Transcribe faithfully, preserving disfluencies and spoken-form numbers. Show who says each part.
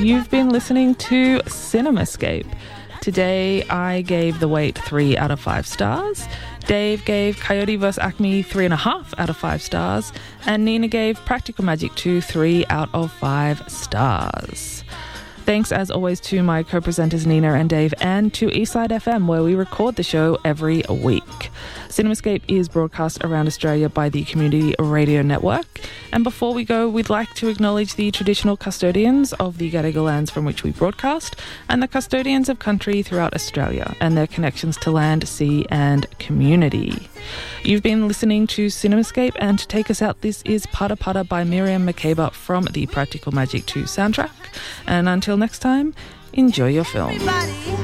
Speaker 1: You've been listening to CinemaScape. Today I gave The Wait three out of five stars. Dave gave Coyote versus. Acme three and a half out of five stars. And Nina gave Practical Magic two three out of five stars. Thanks as always to my co-presenters Nina and Dave, and to Eastside F M, where we record the show every week. CinemaScape is broadcast around Australia by the Community Radio Network. And before we go, we'd like to acknowledge the traditional custodians of the Gadigal lands from which we broadcast, and the custodians of country throughout Australia and their connections to land, sea and community. You've been listening to CinemaScape, and to take us out, this is Pata Pata by Miriam Makeba from the Practical Magic two soundtrack. And until next time, enjoy your film. Everybody.